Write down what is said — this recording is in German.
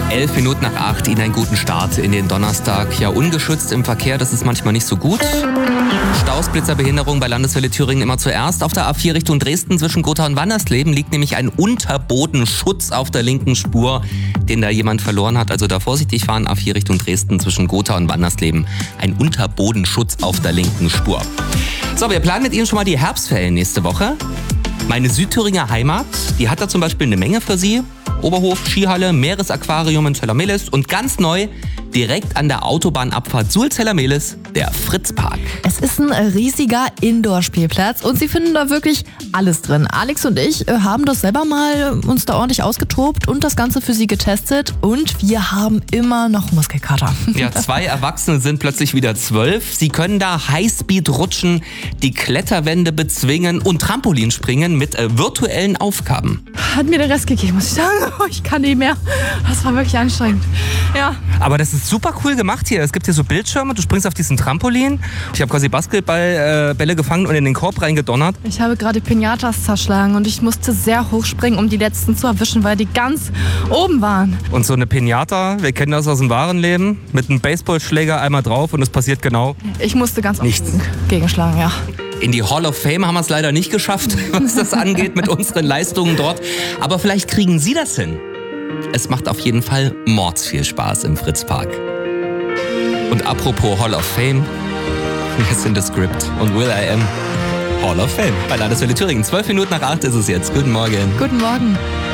11 Minuten nach 8, Ihnen einen guten Start in den Donnerstag. Ja, ungeschützt im Verkehr, das ist manchmal nicht so gut. Staus, Blitzerbehinderung bei Landeswelle Thüringen immer zuerst. Auf der A4 Richtung Dresden zwischen Gotha und Wandersleben liegt nämlich ein Unterbodenschutz auf der linken Spur, den da jemand verloren hat. Also da vorsichtig fahren, A4 Richtung Dresden zwischen Gotha und Wandersleben. Ein Unterbodenschutz auf der linken Spur. So, wir planen mit Ihnen schon mal die Herbstferien nächste Woche. Meine Südthüringer Heimat, die hat da zum Beispiel eine Menge für Sie. Oberhof, Skihalle, Meeresaquarium in Zella-Mehlis und ganz neu, direkt an der Autobahnabfahrt Suhl-Zella-Mehlis, der Fritzpark. Es ist ein riesiger Indoor-Spielplatz und Sie finden da wirklich alles drin. Alex und ich haben das selber mal uns da ordentlich ausgetobt und das Ganze für Sie getestet und wir haben immer noch Muskelkater. Ja, 2 Erwachsene sind plötzlich wieder 12. Sie können da Highspeed rutschen, die Kletterwände bezwingen und Trampolin springen mit virtuellen Aufgaben. Hat mir der Rest gegeben, muss ich sagen. Ich kann nicht mehr. Das war wirklich anstrengend. Ja. Aber das ist super cool gemacht hier. Es gibt hier so Bildschirme, du springst auf diesen Trampolin. Ich habe quasi Basketballbälle gefangen und in den Korb reingedonnert. Ich habe gerade Pinatas zerschlagen und ich musste sehr hoch springen, um die letzten zu erwischen, weil die ganz oben waren. Und so eine Pinata, wir kennen das aus dem wahren Leben, mit einem Baseballschläger einmal drauf und es passiert genau Ich musste ganz nichts. Gegenschlagen, ja. In die Hall of Fame haben wir es leider nicht geschafft, was das angeht mit unseren Leistungen dort. Aber vielleicht kriegen Sie das hin. Es macht auf jeden Fall mordsviel Spaß im Fritzpark. Und apropos Hall of Fame, wir sind The Script und will.i.am Hall of Fame bei Landeswelle Thüringen. 12 Minuten nach 8 ist es jetzt. Guten Morgen. Guten Morgen.